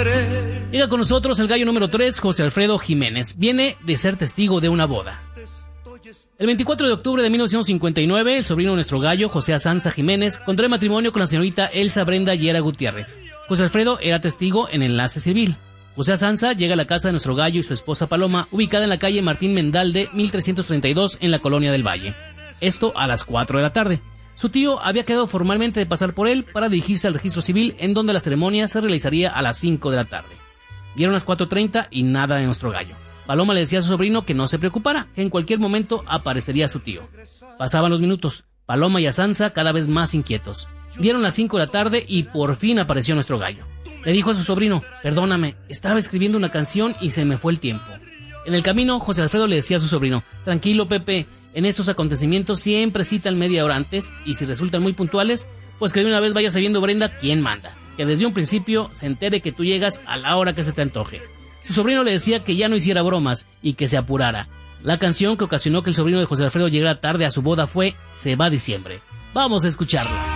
querer. Llega con nosotros el gallo número 3, José Alfredo Jiménez. Viene de ser testigo de una boda. El 24 de octubre de 1959, el sobrino de nuestro gallo, José Azanza Jiménez, contrae matrimonio con la señorita Elsa Brenda Llera Gutiérrez. José Alfredo era testigo en enlace civil. José Azanza llega a la casa de nuestro gallo y su esposa Paloma, ubicada en la calle Martín Mendalde, 1332, en la Colonia del Valle. Esto a las 4 de la tarde. Su tío había quedado formalmente de pasar por él para dirigirse al registro civil, en donde la ceremonia se realizaría a las 5 de la tarde. Dieron las 4:30 y nada de nuestro gallo. Paloma le decía a su sobrino que no se preocupara, que en cualquier momento aparecería su tío. Pasaban los minutos, Paloma y Azanza cada vez más inquietos. Dieron las 5 de la tarde y por fin apareció nuestro gallo. Le dijo a su sobrino: perdóname, estaba escribiendo una canción y se me fue el tiempo. En el camino, José Alfredo le decía a su sobrino: tranquilo, Pepe, en estos acontecimientos siempre citan media hora antes, y si resultan muy puntuales, pues que de una vez vaya sabiendo Brenda quién manda, que desde un principio se entere que tú llegas a la hora que se te antoje. Su sobrino le decía que ya no hiciera bromas y que se apurara. La canción que ocasionó que el sobrino de José Alfredo llegara tarde a su boda fue Se va diciembre. Vamos a escucharla.